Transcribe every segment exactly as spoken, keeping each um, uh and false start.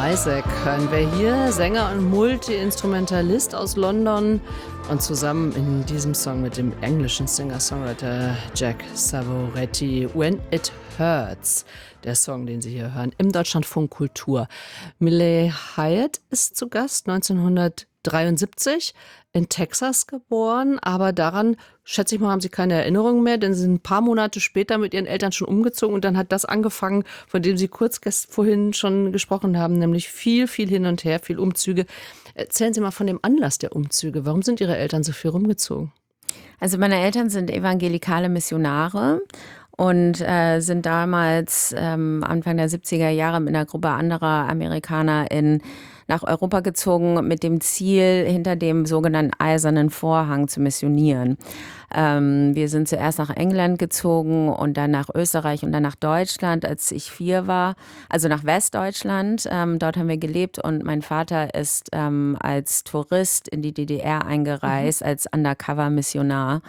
Isaac hören wir hier, Sänger und Multi-Instrumentalist aus London und zusammen in diesem Song mit dem englischen Singer-Songwriter Jack Savoretti, When It Hurts, der Song, den Sie hier hören, im Deutschlandfunk Kultur. Miley Hyatt ist zu Gast, neunzehnhundertdreiundsiebzig in Texas geboren, aber daran, schätze ich mal, haben Sie keine Erinnerung mehr, denn Sie sind ein paar Monate später mit Ihren Eltern schon umgezogen und dann hat das angefangen, von dem Sie kurz gest- vorhin schon gesprochen haben, nämlich viel, viel hin und her, viel Umzüge. Erzählen Sie mal von dem Anlass der Umzüge. Warum sind Ihre Eltern so viel rumgezogen? Also meine Eltern sind evangelikale Missionare und äh, sind damals ähm, Anfang der siebziger Jahre mit einer Gruppe anderer Amerikaner in nach Europa gezogen mit dem Ziel, hinter dem sogenannten Eisernen Vorhang zu missionieren. Ähm, wir sind zuerst nach England gezogen und dann nach Österreich und dann nach Deutschland, als ich vier war, also nach Westdeutschland. Ähm, dort haben wir gelebt und mein Vater ist ähm, als Tourist in die D D R eingereist, mhm. als Undercover-Missionar.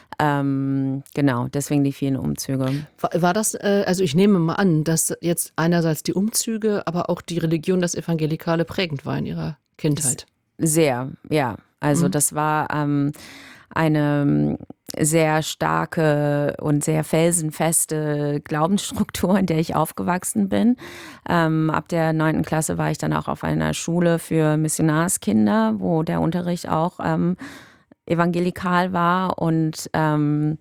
Ähm, genau, deswegen die vielen Umzüge. War, war das, äh, also ich nehme mal an, dass jetzt einerseits die Umzüge, aber auch die Religion, das Evangelikale prägend war in Ihrer Kindheit? Sehr, ja. Also mhm. das war ähm, eine sehr starke und sehr felsenfeste Glaubensstruktur, in der ich aufgewachsen bin. Ähm, ab der neunten Klasse war ich dann auch auf einer Schule für Missionarskinder, wo der Unterricht auch ähm, evangelikal war und ähm,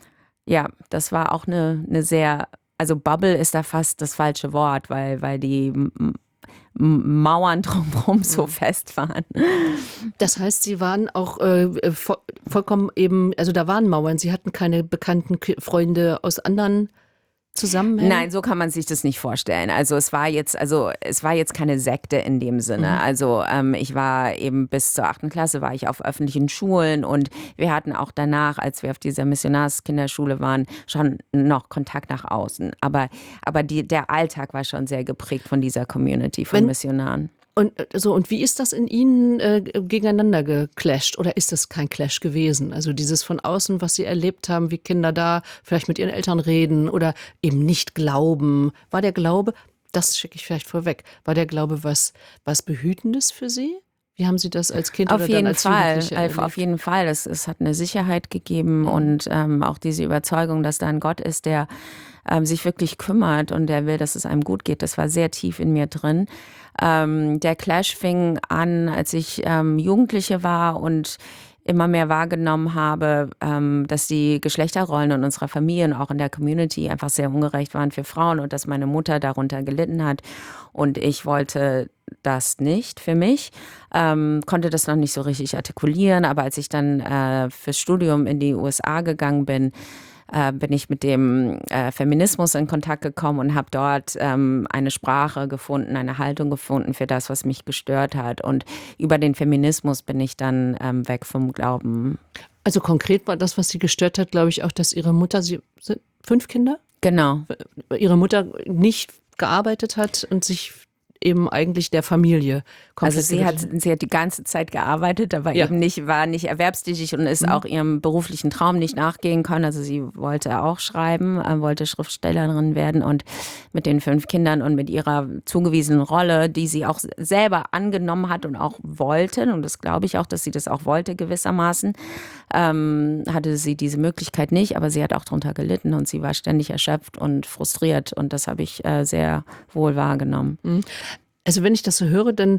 ja, das war auch eine, eine sehr, also Bubble ist da fast das falsche Wort, weil, weil die M- M- Mauern drumherum so fest waren. Das heißt, Sie waren auch äh, vo- vollkommen eben, also da waren Mauern, Sie hatten keine bekannten K- Freunde aus anderen Zusammenhängen? Nein, so kann man sich das nicht vorstellen. Also es war jetzt, also es war jetzt keine Sekte in dem Sinne. Mhm. Also ähm, ich war eben bis zur achten Klasse war ich auf öffentlichen Schulen und wir hatten auch danach, als wir auf dieser Missionarskinderschule waren, schon noch Kontakt nach außen. Aber, aber die, der Alltag war schon sehr geprägt von dieser Community von Wenn, Missionaren. Und so, und wie ist das in Ihnen äh, gegeneinander geclasht oder ist das kein Clash gewesen? Also dieses von außen, was Sie erlebt haben, wie Kinder da vielleicht mit ihren Eltern reden oder eben nicht glauben. War der Glaube, das schicke ich vielleicht vorweg, war der Glaube was, was Behütendes für Sie? Wie haben Sie das als Kind auf oder jeden dann als Fall, Jugendliche erlebt? Auf jeden Fall. Es, es hat eine Sicherheit gegeben mhm. und ähm, auch diese Überzeugung, dass da ein Gott ist, der ähm, sich wirklich kümmert und der will, dass es einem gut geht. Das war sehr tief in mir drin. Ähm, der Clash fing an, als ich ähm, Jugendliche war und immer mehr wahrgenommen habe, ähm, dass die Geschlechterrollen in unserer Familie und auch in der Community einfach sehr ungerecht waren für Frauen und dass meine Mutter darunter gelitten hat. Und ich wollte das nicht für mich, ähm, konnte das noch nicht so richtig artikulieren. Aber als ich dann äh, fürs Studium in die U S A gegangen bin, äh, bin ich mit dem äh, Feminismus in Kontakt gekommen und habe dort ähm, eine Sprache gefunden, eine Haltung gefunden für das, was mich gestört hat. Und über den Feminismus bin ich dann ähm, weg vom Glauben. Also konkret war das, was Sie gestört hat, glaube ich auch, dass Ihre Mutter, Sie sind fünf Kinder? Genau. Ihre Mutter nicht gearbeitet hat und sich eben eigentlich der Familie komplett. Also sie hat, sie hat die ganze Zeit gearbeitet, aber ja. eben nicht, war nicht erwerbstätig und ist mhm. auch ihrem beruflichen Traum nicht nachgehen können. Also sie wollte auch schreiben, äh, wollte Schriftstellerin werden und mit den fünf Kindern und mit ihrer zugewiesenen Rolle, die sie auch selber angenommen hat und auch wollte, und das glaube ich auch, dass sie das auch wollte gewissermaßen, ähm, hatte sie diese Möglichkeit nicht, aber sie hat auch darunter gelitten und sie war ständig erschöpft und frustriert und das habe ich äh, sehr wohl wahrgenommen. Mhm. Also wenn ich das so höre, dann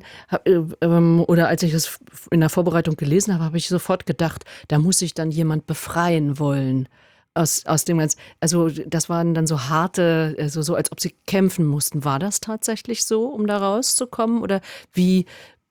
ähm, oder als ich das in der Vorbereitung gelesen habe, habe ich sofort gedacht, da muss sich dann jemand befreien wollen aus aus dem ganzen. Also das waren dann so harte, also so als ob sie kämpfen mussten. War das tatsächlich so, um da rauszukommen oder wie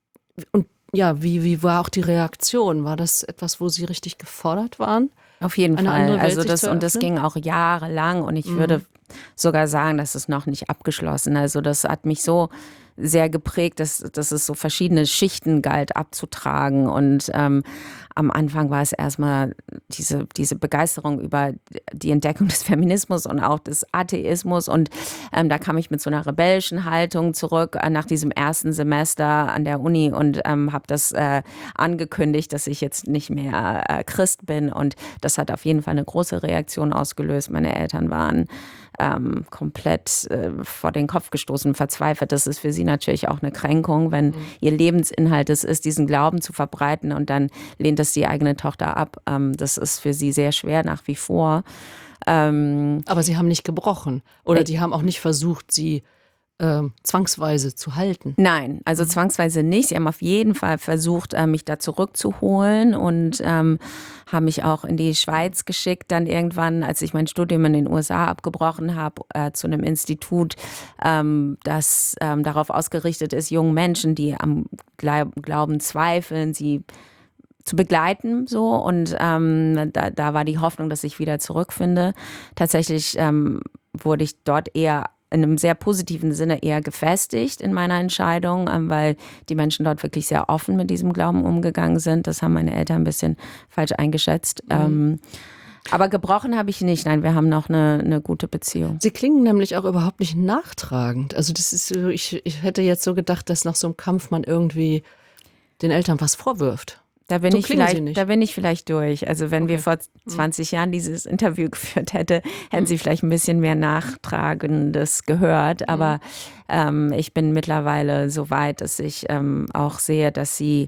und ja, wie wie war auch die Reaktion? War das etwas, wo Sie richtig gefordert waren? Auf jeden Eine Fall. Also das und das ging auch jahrelang und ich mhm. würde sogar sagen, das ist noch nicht abgeschlossen. Also das hat mich so sehr geprägt, dass, dass es so verschiedene Schichten galt abzutragen. Und ähm, am Anfang war es erstmal diese, diese Begeisterung über die Entdeckung des Feminismus und auch des Atheismus. Und ähm, da kam ich mit so einer rebellischen Haltung zurück äh, nach diesem ersten Semester an der Uni und ähm, habe das äh, angekündigt, dass ich jetzt nicht mehr äh, Christ bin. Und das hat auf jeden Fall eine große Reaktion ausgelöst. Meine Eltern waren ähm, komplett äh, vor den Kopf gestoßen, verzweifelt. Das ist für sie natürlich auch eine Kränkung, wenn mhm. ihr Lebensinhalt es ist, diesen Glauben zu verbreiten und dann lehnt es die eigene Tochter ab. Ähm, das ist für sie sehr schwer nach wie vor. Ähm, Aber Sie haben nicht gebrochen oder äh, die haben auch nicht versucht, sie äh, zwangsweise zu halten? Nein, also mhm. zwangsweise nicht. Sie haben auf jeden Fall versucht, äh, mich da zurückzuholen und ähm, haben mich auch in die Schweiz geschickt. Dann irgendwann, als ich mein Studium in den U S A abgebrochen habe, äh, zu einem Institut, ähm, das ähm, darauf ausgerichtet ist, jungen Menschen, die am Glauben zweifeln, sie zu begleiten, so, und ähm, da, da war die Hoffnung, dass ich wieder zurückfinde. Tatsächlich ähm, wurde ich dort eher in einem sehr positiven Sinne eher gefestigt in meiner Entscheidung, ähm, weil die Menschen dort wirklich sehr offen mit diesem Glauben umgegangen sind. Das haben meine Eltern ein bisschen falsch eingeschätzt. Mhm. Ähm, aber gebrochen habe ich nicht. Nein, wir haben noch eine, eine gute Beziehung. Sie klingen nämlich auch überhaupt nicht nachtragend. Also das ist, ich, ich hätte jetzt so gedacht, dass nach so einem Kampf man irgendwie den Eltern was vorwirft. Da bin, so ich vielleicht, da bin ich vielleicht durch. Also wenn okay. wir vor zwanzig Jahren dieses Interview geführt hätte, hätten mhm. Sie vielleicht ein bisschen mehr Nachtragendes gehört. Aber ähm, ich bin mittlerweile so weit, dass ich ähm, auch sehe, dass Sie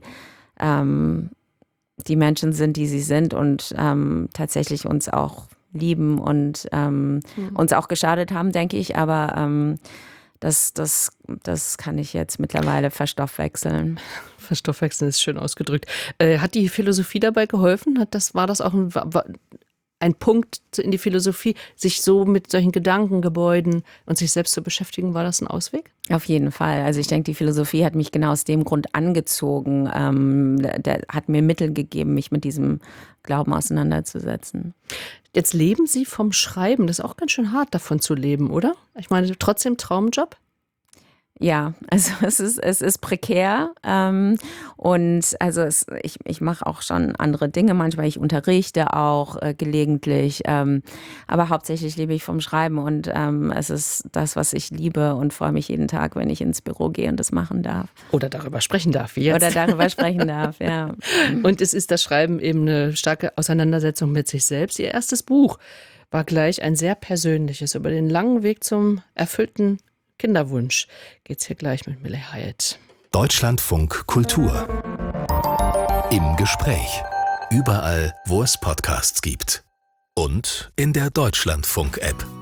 ähm, die Menschen sind, die Sie sind und ähm, tatsächlich uns auch lieben und ähm, mhm. uns auch geschadet haben, denke ich. Aber ähm, Das, das, das kann ich jetzt mittlerweile verstoffwechseln. Verstoffwechseln ist schön ausgedrückt. Äh, hat die Philosophie dabei geholfen? Hat das, war das auch ein, war ein Punkt in die Philosophie, sich so mit solchen Gedankengebäuden und sich selbst zu beschäftigen? War das ein Ausweg? Auf jeden Fall. Also ich denke, die Philosophie hat mich genau aus dem Grund angezogen. Ähm, der, der hat mir Mittel gegeben, mich mit diesem Glauben auseinanderzusetzen. Jetzt leben Sie vom Schreiben. Das ist auch ganz schön hart, davon zu leben, oder? Ich meine, trotzdem Traumjob? Ja, also es ist, es ist prekär ähm, und also es, ich, ich mache auch schon andere Dinge manchmal, ich unterrichte auch äh, gelegentlich, ähm, aber hauptsächlich lebe ich vom Schreiben und ähm, es ist das, was ich liebe und freue mich jeden Tag, wenn ich ins Büro gehe und das machen darf. Oder darüber sprechen darf, wie jetzt. Oder darüber sprechen darf, ja. Und es ist das Schreiben eben eine starke Auseinandersetzung mit sich selbst. Ihr erstes Buch war gleich ein sehr persönliches, über den langen Weg zum erfüllten Kinderwunsch geht's hier gleich mit Millie Hyatt. Deutschlandfunk Kultur. Im Gespräch. Überall, wo es Podcasts gibt. Und in der Deutschlandfunk-App.